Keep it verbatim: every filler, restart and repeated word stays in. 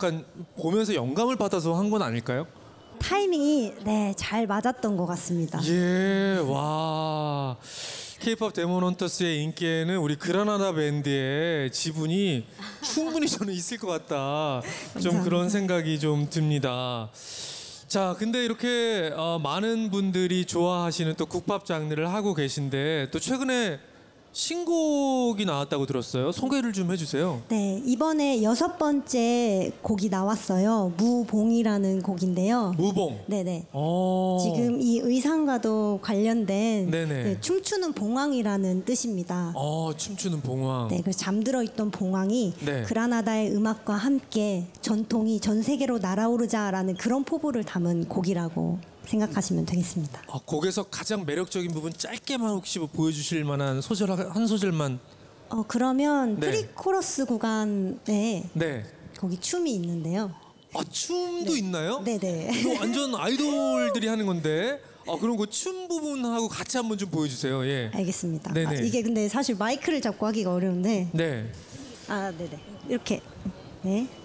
약간 보면서 영감을 받아서 한 건 아닐까요? 타이밍이 네, 잘 맞았던 것 같습니다. 예, 와. K-팝 데몬헌터스의 인기에는 우리 그라나다 밴드의 지분이 충분히 저는 있을 것 같다. 좀 감사합니다. 그런 생각이 좀 듭니다. 자, 근데 이렇게 어, 많은 분들이 좋아하시는 또 국밥 장르를 하고 계신데 또 최근에 신곡이 나왔다고 들었어요. 소개를 좀 해주세요. 네, 이번에 여섯 번째 곡이 나왔어요. 무봉이라는 곡인데요. 무봉. 네네. 어. 지금 이 의상과도 관련된 네네. 네, 춤추는 봉황이라는 뜻입니다. 어, 춤추는 봉황. 네, 그래서 잠들어 있던 봉황이 네. 그라나다의 음악과 함께 전통이 전 세계로 날아오르자라는 그런 포부를 담은 곡이라고 생각하시면 되겠습니다. 아, 곡에서 가장 매력적인 부분 짧게만 혹시 뭐 보여주실 만한 소절 한 한 소절만. 어 그러면 네. 프리코러스 구간에 네. 거기 춤이 있는데요. 아, 춤도 있나요? 네네. 이거 완전 아이돌들이 하는 건데. 아, 그럼 그 춤 부분하고 같이 한번 좀 보여주세요. 예. 알겠습니다. 네네. 아, 이게 근데 사실 마이크를 잡고 하기가 어려운데 네. 아 네네 이렇게 네